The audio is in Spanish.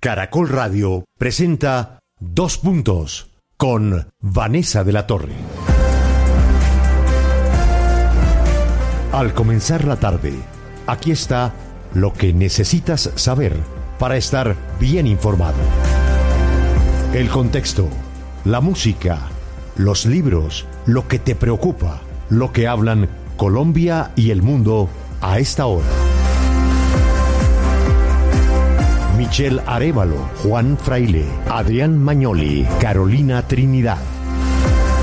Caracol Radio presenta Dos Puntos con Vanessa de la Torre. Al comenzar la tarde, aquí está lo que necesitas saber para estar bien informado. El contexto, la música, los libros, lo que te preocupa, lo que hablan Colombia y el mundo a esta hora. Michelle Arévalo, Juan Fraile, Adrián Mañoli, Carolina Trinidad.